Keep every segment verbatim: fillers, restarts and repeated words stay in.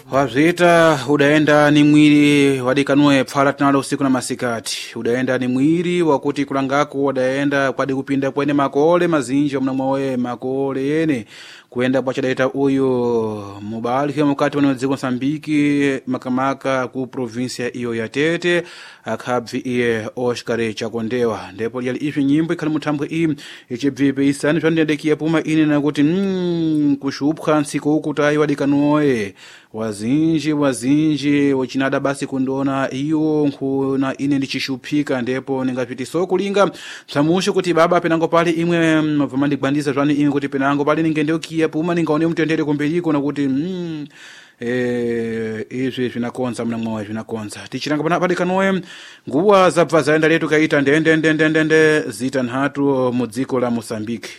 Wazita udaenda ni mwili wadikanue pfala tunalo usiku na masikati. Udaenda ni mwili wakuti kulangako wadaenda kwa kupinda kwene makole mazinjo mnamwawe makole yene kuenda kwa chadaita uyu mubali kwa mkati wanaweziko Msambiki makamaka ku provinsia iyo ya Tete akabvi iye Oscar Chakondewa ndipo yali ifi nyimbo ikali mutambwe ii ichibvipe isani twandedekia puma ine na kuti mm, kushupha nsiko ukutai wadikanuoe wazinji wazinji wachinada basi kundona iyo nkuna ine ndichishupika ndipo ningapiti so kulinga samusho kuti baba penango pali imwe vamandi gbandisa zvani imwe kuti penango pali ningendokia puma ningaone mtendere kumbeliko na kuti mm, eh izvi zvinakonza mna mwawe zvinakonza tichiranga pana padikanoe nguwa zabva zaenda letu kaita ndende ndende ndende zita nhatu mudziko la Mozambique.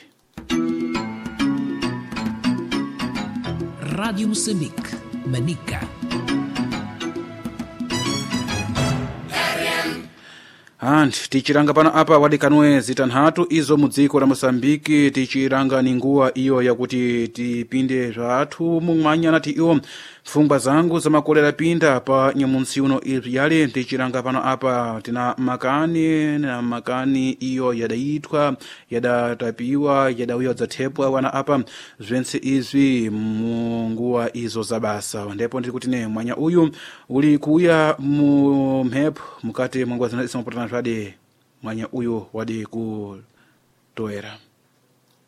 Radio Moçambique, Manica. And tichiranga pana apa wadikanwe zita nhatu izo mudziko la Mozambique tichiranga ninguwa iyo yakuti tipinde zvathu mumwanya nati iyo fungwa zangu za makolera pinda pa nyamunsi uno yale tichiranga pana apa tina makani na makani iyo yadaitwa yadatapiwa yadawiwa zatepwa wana apa zvense izvi munguwa izo zabasa ndipo ndiri kuti ne mwanya uyu uli kuya mu map mukati mwanguwa zina isomapotana zvade mwanya uyu wadi kutoera.